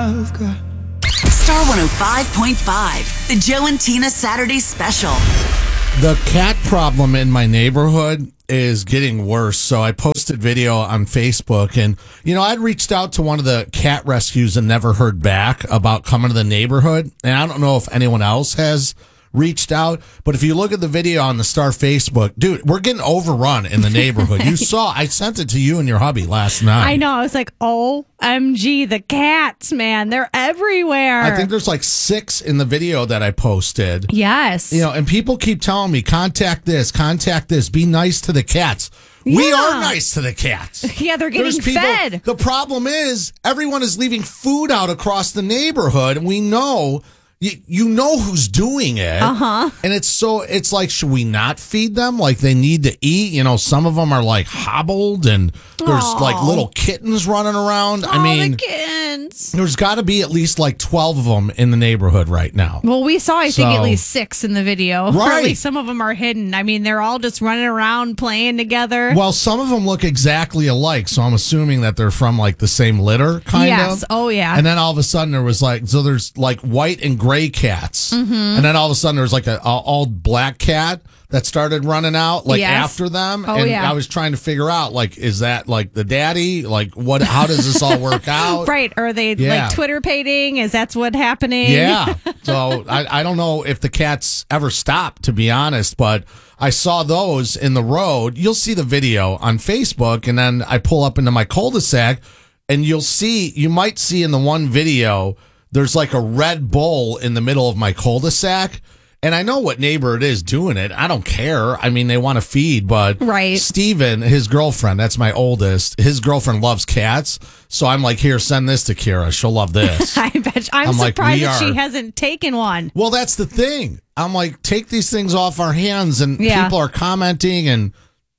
I've got. Star 105.5, the Joe and Tina Saturday Special. The cat problem in my neighborhood is getting worse. So I posted video on Facebook and, I'd reached out to one of the cat rescues and never heard back about coming to the neighborhood. And I don't know if anyone else has reached out, but if you look at the video on the Star Facebook, dude, we're getting overrun in the neighborhood. You saw, I sent it to you and your hubby last night. I know. I was like, OMG, the cats, man. They're everywhere. I think there's like 6 in the video that I posted. Yes. And people keep telling me, contact this, be nice to the cats. We are nice to the cats. Yeah, they're getting fed. The problem is everyone is leaving food out across the neighborhood, and we know you know who's doing it. Uh-huh. And it's like, should we not feed them? Like, they need to eat. Some of them are like hobbled, and there's like little kittens running around. The kittens. There's got to be at least like 12 of them in the neighborhood right now. Well, we saw, I think, at least 6 in the video. Right. Or at least some of them are hidden. They're all just running around playing together. Well, some of them look exactly alike, so I'm assuming that they're from like the same litter, kind of. Yes. Oh, yeah. And then all of a sudden there was there's like white and gray cats. Mm-hmm. And then all of a sudden there was like an all black cat that started running out after them. Oh, and yeah. I was trying to figure out, is that like the daddy? Like how does this all work out? Right. Are they like Twitter painting? Is that what's happening? Yeah. So I don't know if the cats ever stop, to be honest, but I saw those in the road. You'll see the video on Facebook, and then I pull up into my cul-de-sac, and you might see in the one video, there's like a Red Bull in the middle of my cul-de-sac. And I know what neighbor it is doing it. I don't care. They want to feed, but right. Steven, his girlfriend, that's my oldest, his girlfriend loves cats. So I'm like, here, send this to Kira. She'll love this. I bet. I'm surprised that she hasn't taken one. Well, that's the thing. I'm like, take these things off our hands, and people are commenting and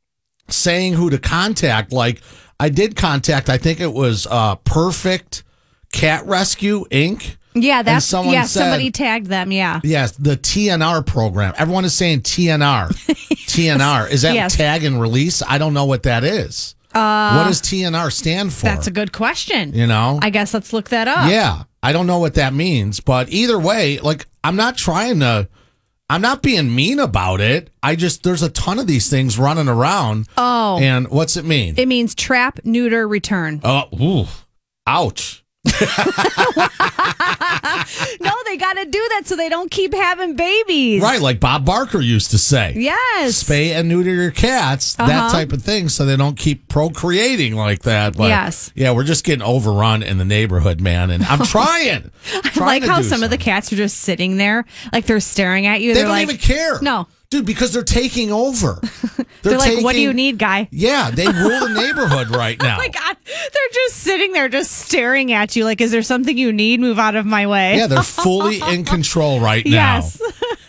saying who to contact. Like, I did contact, I think it was Perfect Cat Rescue, Inc. Yeah, somebody tagged them, yeah. Yes, the TNR program. Everyone is saying TNR. TNR. Is that tag and release? I don't know what that is. What does TNR stand for? That's a good question. I guess let's look that up. Yeah, I don't know what that means, but either way, I'm not being mean about it. There's a ton of these things running around. Oh. And what's it mean? It means trap, neuter, return. Oh, ouch. No, they got to do that so they don't keep having babies. Right, like Bob Barker used to say. Yes. Spay and neuter your cats, that type of thing, so they don't keep procreating like that. But yes. Yeah, we're just getting overrun in the neighborhood, man, and I'm trying. I like how some of the cats are just sitting there, like they're staring at you. They don't even care. No. Dude, because they're taking over. They're like, what do you need, guy? Yeah, they rule the neighborhood right now. Oh my God. They're just sitting there, just staring at you. Like, is there something you need? Move out of my way. Yeah, they're fully in control right now. Yes.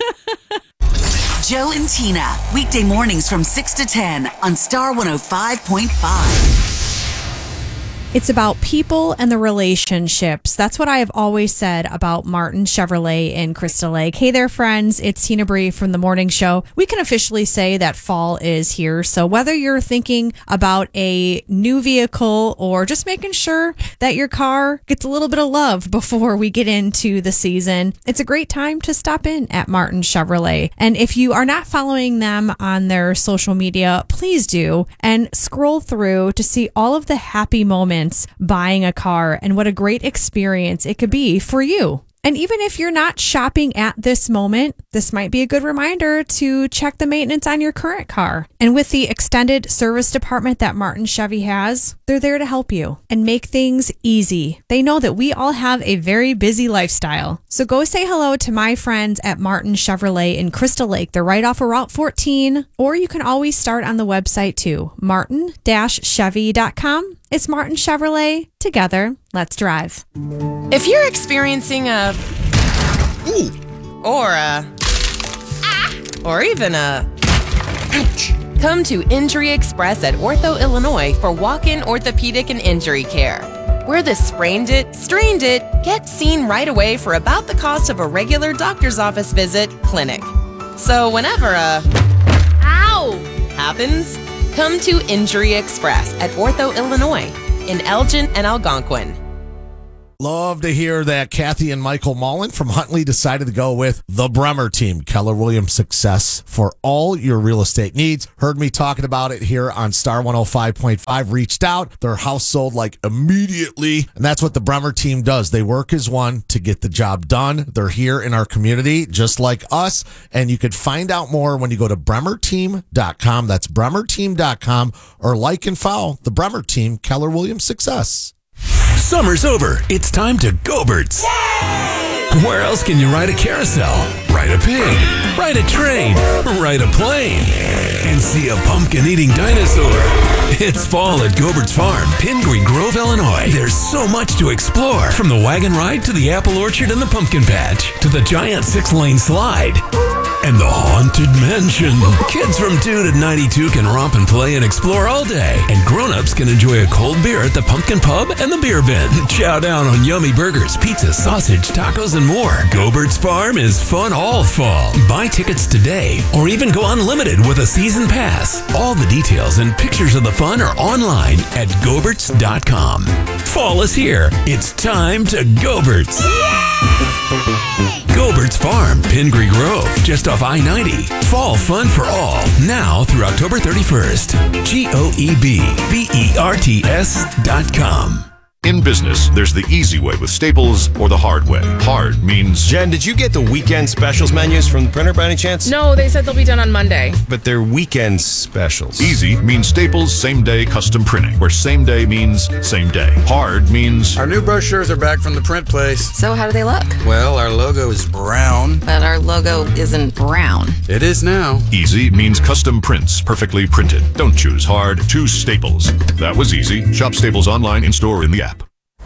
Joe and Tina, weekday mornings from 6 to 10 on Star 105.5. It's about people and the relationships. That's what I have always said about Martin Chevrolet in Crystal Lake. Hey there, friends. It's Tina Bree from The Morning Show. We can officially say that fall is here. So whether you're thinking about a new vehicle or just making sure that your car gets a little bit of love before we get into the season, it's a great time to stop in at Martin Chevrolet. And if you are not following them on their social media, please do, and scroll through to see all of the happy moments buying a car and what a great experience it could be for you. And even if you're not shopping at this moment, this might be a good reminder to check the maintenance on your current car. And with the extended service department that Martin Chevy has, they're there to help you and make things easy. They know that we all have a very busy lifestyle. So go say hello to my friends at Martin Chevrolet in Crystal Lake. They're right off of Route 14, or you can always start on the website too, martin-chevy.com. It's Martin Chevrolet. Together, let's drive. If you're experiencing a ooh, or a or even a ouch, come to Injury Express at Ortho, Illinois for walk-in orthopedic and injury care. We're the sprained it, strained it, get seen right away for about the cost of a regular doctor's office visit clinic. So whenever a ow happens, come to Injury Express at Ortho, Illinois in Elgin and Algonquin. Love to hear that Kathy and Michael Mullen from Huntley decided to go with the Bremer team. Keller Williams Success for all your real estate needs. Heard me talking about it here on Star 105.5. Reached out. Their house sold like immediately. And that's what the Bremer team does. They work as one to get the job done. They're here in our community just like us. And you could find out more when you go to bremerteam.com. That's bremerteam.com, or like and follow the Bremer team, Keller Williams Success. Summer's over. It's time to Go-Birds. Where else can you ride a carousel, ride a pig, ride a train, ride a plane, and see a pumpkin-eating dinosaur? It's fall at Go-Birds Farm, Pingree Grove, Illinois. There's so much to explore, from the wagon ride to the apple orchard and the pumpkin patch, to the giant 6-lane slide, and the haunted mansion. Kids from 2 to 92 can romp and play and explore all day, and grown-ups can enjoy a cold beer at the Pumpkin Pub and the Beer Bin. Chow down on yummy burgers, pizza, sausage, tacos, and more. Go-Birds Farm is fun all fall. Buy tickets today, or even go unlimited with a season pass. All the details and pictures of the fun are online at gobirds.com. Fall is here. It's time to Go-Birds. Go-Birds Farm, Pingree Grove, just off I-90. Fall fun for all, now through October 31st. GOEBBERTS.com. In business, there's the easy way with Staples or the hard way. Hard means... Jen, did you get the weekend specials menus from the printer by any chance? No, they said they'll be done on Monday. But they're weekend specials. Easy means Staples same-day custom printing, where same day means same day. Hard means... Our new brochures are back from the print place. So how do they look? Well, our logo is brown. But our logo isn't brown. It is now. Easy means custom prints, perfectly printed. Don't choose hard, choose Staples. That was easy. Shop Staples online, in-store, in the app.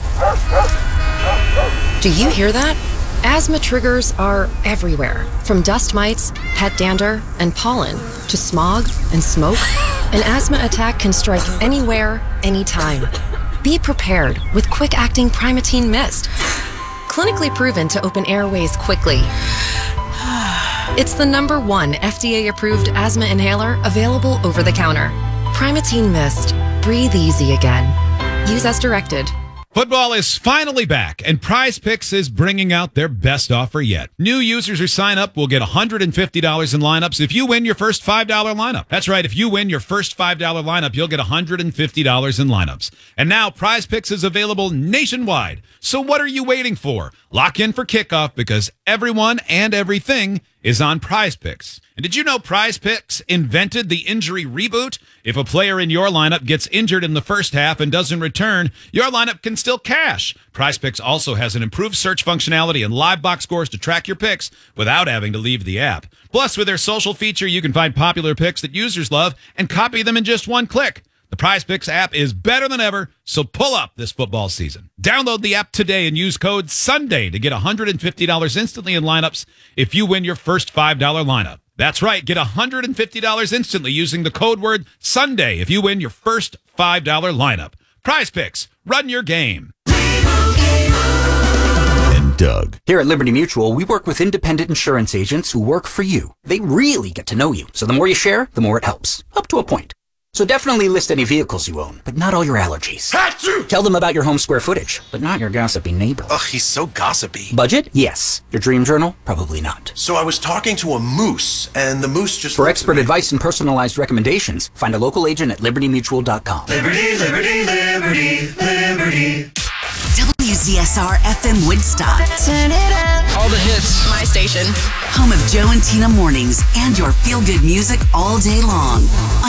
Do you hear that? Asthma triggers are everywhere, from dust mites, pet dander, and pollen, to smog and smoke. An asthma attack can strike anywhere, anytime. Be prepared with quick-acting Primatene Mist. Clinically proven to open airways quickly. It's the #1 FDA-approved asthma inhaler available over the counter. Primatene Mist. Breathe easy again. Use as directed. Football is finally back, and Prize Picks is bringing out their best offer yet. New users who sign up will get $150 in lineups if you win your first $5 lineup. That's right, if you win your first $5 lineup, you'll get $150 in lineups. And now Prize Picks is available nationwide. So what are you waiting for? Lock in for kickoff, because everyone and everything is on Prize Picks. And did you know Prize Picks invented the injury reboot? If a player in your lineup gets injured in the first half and doesn't return, your lineup can still cash. Prize Picks also has an improved search functionality and live box scores to track your picks without having to leave the app. Plus, with their social feature, you can find popular picks that users love and copy them in just one click. The Prize Picks app is better than ever, so pull up this football season. Download the app today and use code SUNDAY to get $150 instantly in lineups if you win your first $5 lineup. That's right, get $150 instantly using the code word SUNDAY if you win your first $5 lineup. Prize Picks, run your game. And Doug. Here at Liberty Mutual, we work with independent insurance agents who work for you. They really get to know you, so the more you share, the more it helps. Up to a point. So definitely list any vehicles you own, but not all your allergies. Achoo! Tell them about your home square footage, but not your gossipy neighbor. Ugh, he's so gossipy. Budget? Yes. Your dream journal? Probably not. So I was talking to a moose, and the moose just... For expert advice and personalized recommendations, find a local agent at libertymutual.com. Liberty, liberty, liberty, liberty. WZSR FM Woodstock. Turn it up. All the hits. My station. Home of Joe and Tina mornings and your feel-good music all day long.